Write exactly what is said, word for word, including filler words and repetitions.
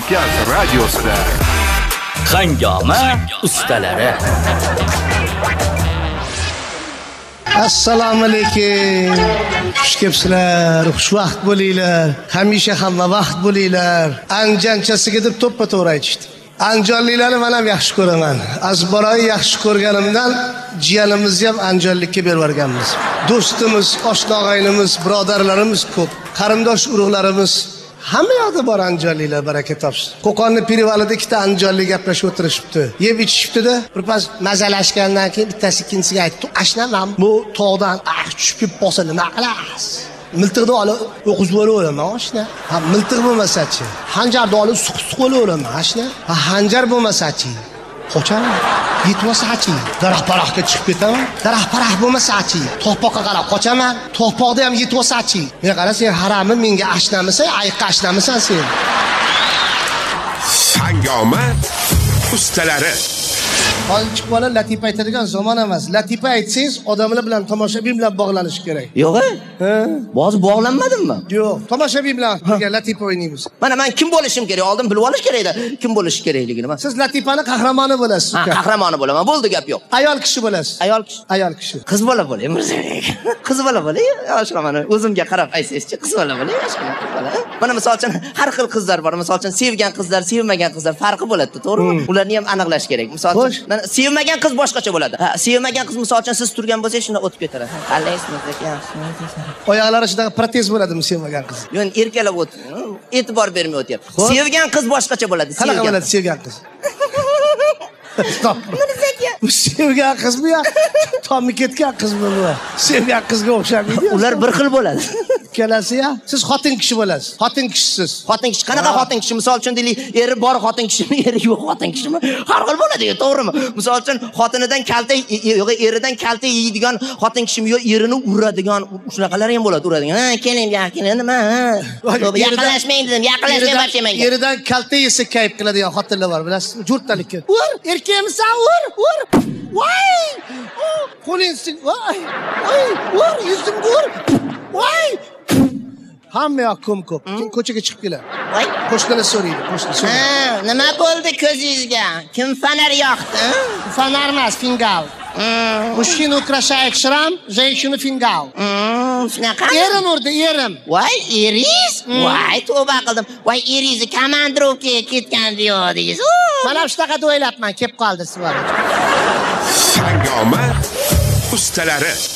Markaz radiosida Hangoma ustalari. Assalomu alaykum. Xush kelibsizlar, xushvaqt bo'linglar. Hamisha hamma vaqt bo'linglar. Anjanchasiga deb to'ppa-to'g'ri aytishdi. Anjonliklarni men ham yaxshi ko'raman. Azbaroy yaxshi ko'rganimdan jiyanimizni ham anjonlikka berib yuborganmiz. Do'stimiz, oshna-og'aynimiz, birodarlarimiz ko'p. Qarindosh urug'larimiz hamma yoqda bor anjonliklar, baraka topsin. Qo'qonni Pirivalida ikkita anjonlik gaplashib o'tirishibdi. Yeb ichishibdi-da, birpas mazalashgandan keyin bittasi ikkinchisiga aytdi: "Ashna men bu tog'dan ah tushib kelib qolsa nima qilasiz? Miltiqni olib o'qizib o'laman, ashna. Ha, miltiq bo'lmasa-chi? Hanjarni olib suq-suq o'laman, ashna. Ha, hanjar bo'lmasa-chi? Qochaman. Yetmasa-chi? Daraxt-paraxtga chiqib ketaman. Daraxt-paraxt bo'lmasa-chi? To'poqqa qarab qochaman. To'poqda ham yetmasa-chi? Men qara, sen haramni menga ashnamisan, ayiqqa ashnamisan sen. Hangoma ustalari. Hozir chiqib bola latifa aytadigan zamon emas. Latifa aytsangiz, odamlar bilan tomoshabin bilan bog'lanish kerak. Yo'q, ha? Hozir bog'lanmadimmi? Yo'q, tomoshabin bilan birga latifa o'ynaymiz. Mana men kim bo'lishim kerak? Oldin bilib olish kerak edi. Kim bo'lish kerakligini. Men siz latifani qahramoni bo'lasiz. Ha, qahramoni bo'laman. Bo'ldi, gap yo'q. Ayol kishi bo'lasiz. Ayol kishi. Ayol kishi. Qiz bola bo'ling, Mirzabek. Qiz bola bo'ling. Yoshlar mana o'zimga qarab aytsangizchi, qiz bola bo'ling, yoshlar. Mana misol uchun har xil qizlar bor. Misol uchun sevgan qizlar, sevmagan qizlar farqi bo'ladi, to'g'rimi? Ularni ham aniqlash kerak. Misol uchun mana sevmagan qiz boshqacha bo'ladi. Ha, sevmagan qiz misol uchun siz turgan bo'lsangiz shunda o'tib ketadi. Qalaysiz, yaxshi. Oyoqlari ichida protez bo'ladimi sevmagan qiz? Yo'q, erkalab o'tib, e'tibor bermay o'tyapti. Sevgan qiz boshqacha bo'ladi. Qanaqa bo'ladi sevgan qiz? Stop. Bu sevgan qizmi yo? Tommi ketgan qizmi bu? Sevgan qizga o'xshamaydi. Ular bir xil bo'ladi. Kelasi ya. Siz xotin kishi bo'lasiz. Xotin kishisiz. Xotin kishi qanaqa xotin kishi? Misol uchun deylik, eri bor xotin kishimi, eri yo'q xotin kishimi? Har xil bo'ladi, to'g'rimi? Misol uchun xotinidan kaltak, yo'q, eridan kaltak yeydigan xotin kishimi, yo'q, erini uradigan, shunaqalar ham bo'ladi, uradigan. Ha, keling, keling, nima? Yaqinlashmang dedim, yaqinlashmay barchaman. Eridan kaltak yesa kayf qiladigan xotinlar bor, bilasizmi? Jo'rtalikka. Ur, erkakmisan, ur, ur. Voy! Qo'lingni, voy! Voy, ur, yuzimga ur. Voy! Hamma yoq ko'm-ko'p. Keyin ko'chaga chiqib keladi. Voy, qo'shnilar so'raydi, qo'shni so'raydi. Ha, nima bo'ldi ko'zingizga? Kim fonar yoqdi? Fonar emas, fingal. Mushkina украшает шрам, женщина фингал. Shunaqa? Erim urdi, erim. Voy, eriz? Voy, tavba qildim. Voy, erizni komandirovkaga ketgan deyodingiz. Mana shunaqa deb o'ylabman, kelib qoldi sizlar. Hangoma ustalari.